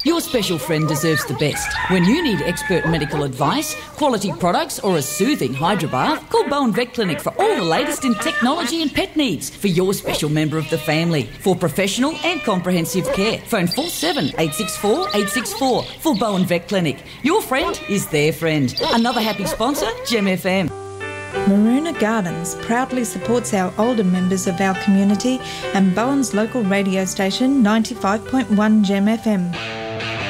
Your special friend deserves the best. When you need expert medical advice, quality products or a soothing hydrobath, call Bowen Vet Clinic for all the latest in technology and pet needs for your special member of the family. For professional and comprehensive care, phone 47 864 864 for Bowen Vet Clinic. Your friend is their friend. Another happy sponsor, Gem FM. Maroona Gardens proudly supports our older members of our community and Bowen's local radio station 95.1 Gem FM.